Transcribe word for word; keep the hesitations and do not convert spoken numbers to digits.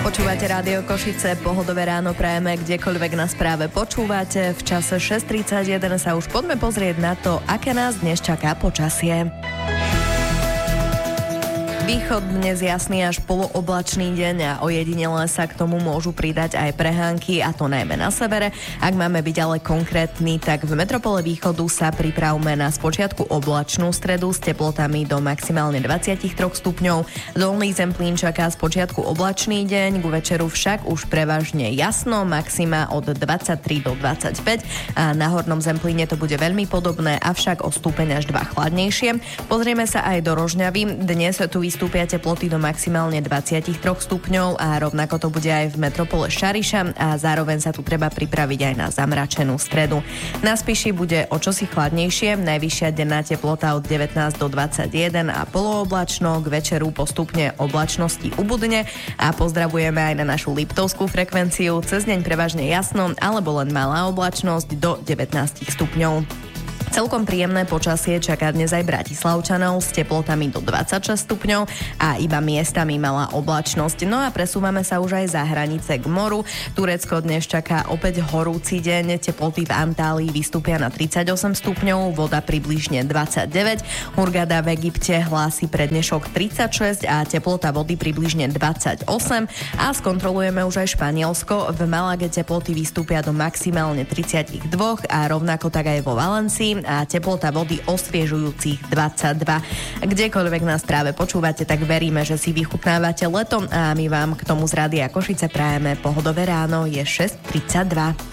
Počúvate Rádio Košice, pohodové ráno prajeme, kdekoľvek nás práve počúvate. V čase šesť tridsaťjeden sa už poďme pozrieť na to, aké nás dnes čaká počasie. Východ dnes jasný až polooblačný deň a ojedinele sa k tomu môžu pridať aj prehánky, a to najmä na severe. Ak máme byť ale konkrétny, tak v metropole východu sa pripravme na spočiatku oblačnú stredu s teplotami do maximálne dvadsaťtri stupňov. Dolný Zemplín čaká spočiatku oblačný deň, ku večeru však už prevažne jasno, maxima od dvadsaťtri do dvadsaťpäť a na Hornom Zemplíne to bude veľmi podobné, avšak o stupeň až dva chladnejšie. Pozrieme sa aj do Rožňavy. Dnes tu vystúpia teploty do maximálne dvadsaťtri stupňov a rovnako to bude aj v metropole Šariša a zároveň sa tu treba pripraviť aj na zamračenú stredu. Na Spiši bude o čosi chladnejšie, najvyššia denná teplota od devätnásť do dvadsaťjeden a polooblačno, k večeru postupne oblačnosti ubudne a pozdravujeme aj na našu liptovskú frekvenciu. Cez deň prevažne jasno alebo len malá oblačnosť do devätnásť stupňov. Celkom príjemné počasie čaká dnes aj Bratislavčanov s teplotami do dvadsaťšesť stupňov a iba miestami malá oblačnosť. No a presúvame sa už aj za hranice k moru. Turecko dnes čaká opäť horúci deň. Teploty v Antálii vystúpia na tridsaťosem stupňov, voda približne dvadsaťdeväť. Hurghada v Egypte hlási pre dnešok tridsaťšesť a teplota vody približne dvadsaťosem. A skontrolujeme už aj Španielsko. V Malage teploty vystúpia do maximálne tridsaťdva a rovnako tak aj vo Valencii a teplota vody osviežujúcich dvadsaťdva. Kdekoľvek nás práve počúvate, tak veríme, že si vychutnávate leto a my vám k tomu z Rádia Košice prajeme pohodové ráno. Je šesť tridsaťdva.